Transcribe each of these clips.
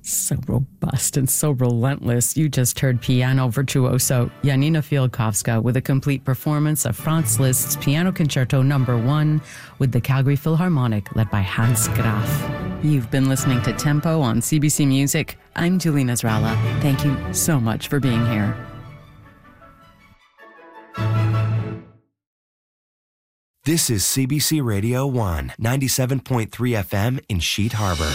So robust and so relentless. You just heard piano virtuoso Janina Fialkowska with a complete performance of Franz Liszt's Piano Concerto No. 1 with the Calgary Philharmonic led by Hans Graf. You've been listening to Tempo on CBC Music. I'm Julie Nasrallah. Thank you so much for being here. This is CBC Radio 1, 97.3 FM in Sheet Harbor.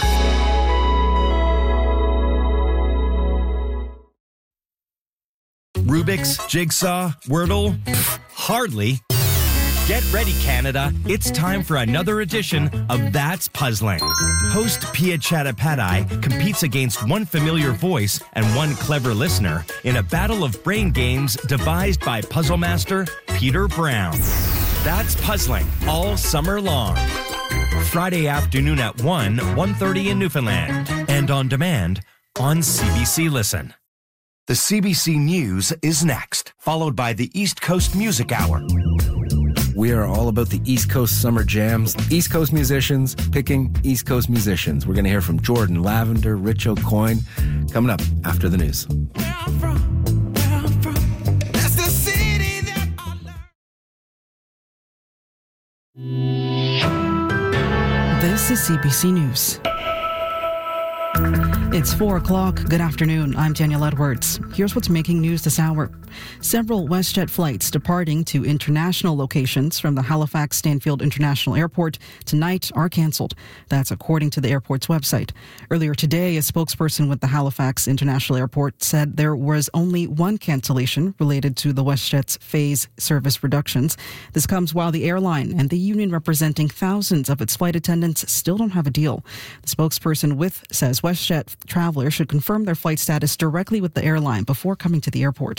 Rubik's, Jigsaw, Wordle? Pfft, hardly. Get ready, Canada. It's time for another edition of That's Puzzling. Host Pia Chattopadhyay competes against one familiar voice and one clever listener in a battle of brain games devised by puzzle master Peter Brown. That's Puzzling all summer long. Friday afternoon at 1:30 in Newfoundland. And on demand on CBC Listen. The CBC News is next, followed by the East Coast Music Hour. We are all about the East Coast summer jams, East Coast musicians picking East Coast musicians. We're going to hear from Jordan Lavender, Rich O'Coin, coming up after the news. This is CBC News. It's 4 o'clock. Good afternoon. I'm Danielle Edwards. Here's what's making news this hour. Several WestJet flights departing to international locations from the Halifax Stanfield International Airport tonight are cancelled. That's according to the airport's website. Earlier today, a spokesperson with the Halifax International Airport said there was only one cancellation related to the WestJet's phase service reductions. This comes while the airline and the union representing thousands of its flight attendants still don't have a deal. The spokesperson says WestJet travelers should confirm their flight status directly with the airline before coming to the airport.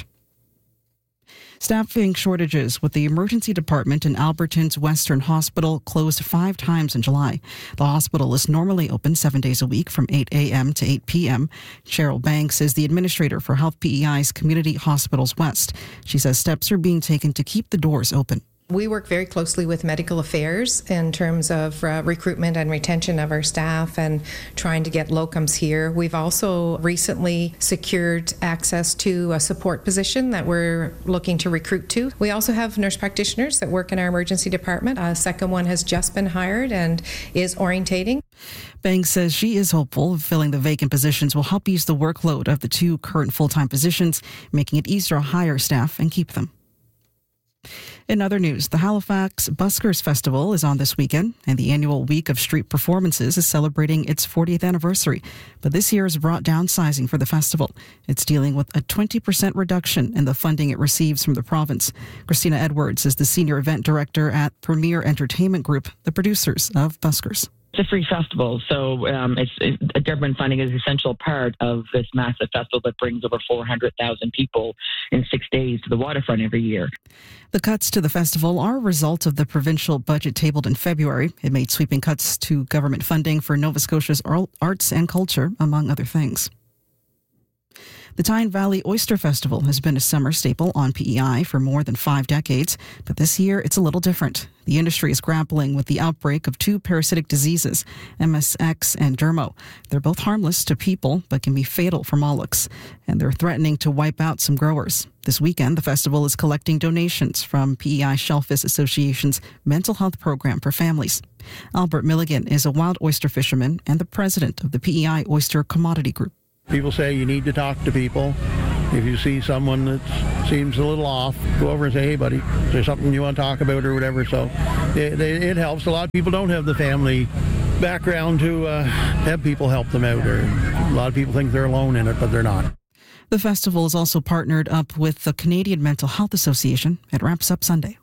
Staffing shortages with the emergency department in Alberton's Western Hospital closed 5 times in July. The hospital is normally open 7 days a week from 8 a.m. to 8 p.m. Cheryl Banks is the administrator for Health PEI's Community Hospitals West. She says steps are being taken to keep the doors open. We work very closely with medical affairs in terms of recruitment and retention of our staff and trying to get locums here. We've also recently secured access to a support position that we're looking to recruit to. We also have nurse practitioners that work in our emergency department. A second one has just been hired and is orientating. Banks says she is hopeful filling the vacant positions will help ease the workload of the 2 current full-time positions, making it easier to hire staff and keep them. In other news, the Halifax Buskers Festival is on this weekend, and the annual week of street performances is celebrating its 40th anniversary. But this year has brought downsizing for the festival. It's dealing with a 20% reduction in the funding it receives from the province. Christina Edwards is the senior event director at Premier Entertainment Group, the producers of Buskers. It's a free festival, so government funding is an essential part of this massive festival that brings over 400,000 people in 6 days to the waterfront every year. The cuts to the festival are a result of the provincial budget tabled in February. It made sweeping cuts to government funding for Nova Scotia's arts and culture, among other things. The Tyne Valley Oyster Festival has been a summer staple on PEI for more than 5 decades, but this year it's a little different. The industry is grappling with the outbreak of 2 parasitic diseases, MSX and Dermo. They're both harmless to people, but can be fatal for mollusks, and they're threatening to wipe out some growers. This weekend, the festival is collecting donations from PEI Shellfish Association's mental health program for families. Albert Milligan is a wild oyster fisherman and the president of the PEI Oyster Commodity Group. People say you need to talk to people. If you see someone that seems a little off, go over and say, hey, buddy, is there something you want to talk about or whatever? So it helps. A lot of people don't have the family background to have people help them out. Or a lot of people think they're alone in it, but they're not. The festival is also partnered up with the Canadian Mental Health Association. It wraps up Sunday.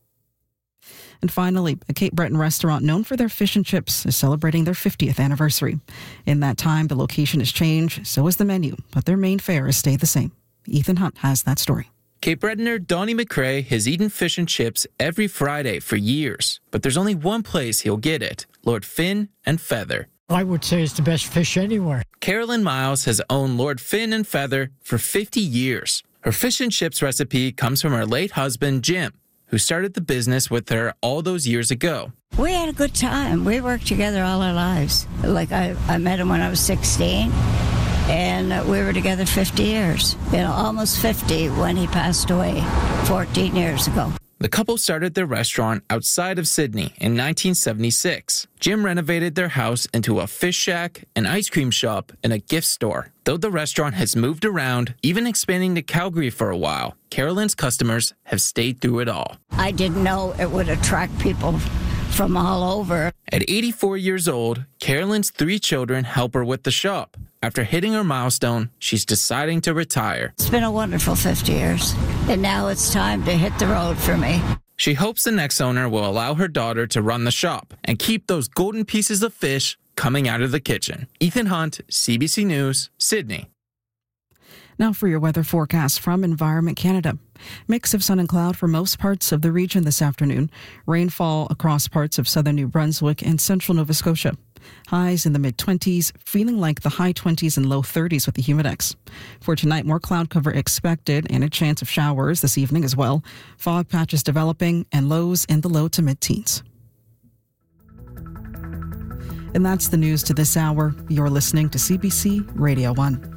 And finally, a Cape Breton restaurant known for their fish and chips is celebrating their 50th anniversary. In that time, the location has changed, so has the menu, but their main fare has stayed the same. Ethan Hunt has that story. Cape Bretoner Donnie McRae has eaten fish and chips every Friday for years, but there's only one place he'll get it, Lord Fin and Feather. I would say it's the best fish anywhere. Carolyn Miles has owned Lord Fin and Feather for 50 years. Her fish and chips recipe comes from her late husband, Jim, who started the business with her all those years ago. We had a good time. We worked together all our lives. Like I met him when I was 16, and we were together 50 years. Almost 50 when he passed away 14 years ago. The couple started their restaurant outside of Sydney in 1976. Jim renovated their house into a fish shack, an ice cream shop, and a gift store. Though the restaurant has moved around, even expanding to Calgary for a while, Carolyn's customers have stayed through it all. I didn't know it would attract people from all over. At 84 years old, Carolyn's 3 children help her with the shop. After hitting her milestone, she's deciding to retire. It's been a wonderful 50 years, and now it's time to hit the road for me. She hopes the next owner will allow her daughter to run the shop and keep those golden pieces of fish coming out of the kitchen. Ethan Hunt, CBC News, Sydney. Now for your weather forecast from Environment Canada. Mix of sun and cloud for most parts of the region this afternoon. Rainfall across parts of southern New Brunswick and central Nova Scotia. Highs in the mid-20s, feeling like the high 20s and low 30s with the humidex. For tonight, more cloud cover expected and a chance of showers this evening as well. Fog patches developing and lows in the low to mid-teens. And that's the news to this hour. You're listening to CBC Radio 1.